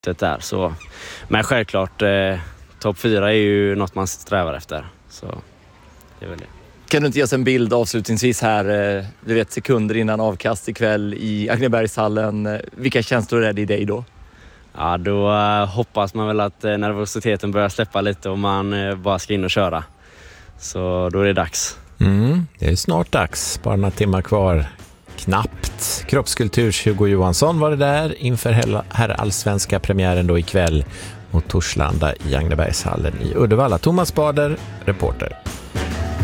där. Så. Men självklart, topp 4 är ju något man strävar efter. Så det är väl det. Kan du inte ge oss en bild avslutningsvis här, du vet sekunder innan avkast ikväll i Agnebergshallen. Vilka känslor är det i dig då? Ja, då hoppas man väl att nervositeten börjar släppa lite och man bara ska in och köra. Så då är det dags. Det är snart dags, bara några timmar kvar. Knappt. Kroppskulturs Hugo Johansson var det där inför herrallsvenska premiären då ikväll mot Torslanda i Agnebergshallen i Uddevalla. Thomas Bader, reporter.